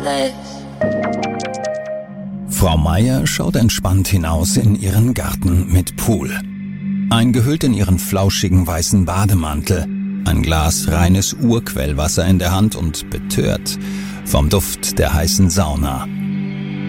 Frau Meier schaut entspannt hinaus in ihren Garten mit Pool. Eingehüllt in ihren flauschigen weißen Bademantel, ein Glas reines Urquellwasser in der Hand und betört vom Duft der heißen Sauna.